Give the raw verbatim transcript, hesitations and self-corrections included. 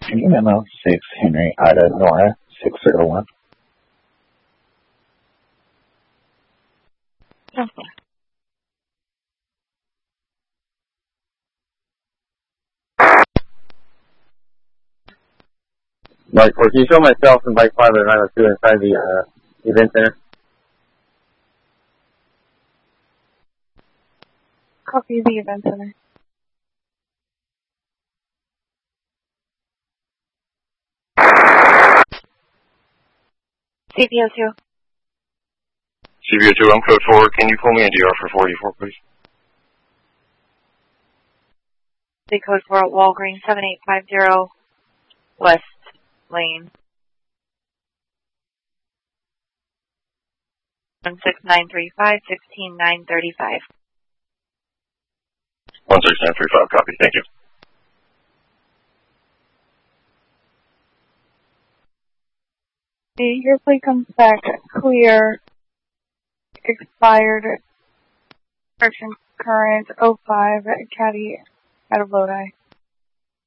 Continue memo six Henry Ida Nora six zero one. Okay. Bike four, can you show myself and bike five and nine oh two inside the uh, event center? Copy the event center. C P O two. C P O two, I'm code four. Can you pull me into D R for forty-four, please? The code for Walgreens seven eight five zero West Lane. one six nine three five, sixteen nine thirty-five. one six nine three five, copy. Thank you. Your plate comes back clear, expired, friction current oh five Caddy out of Lodi.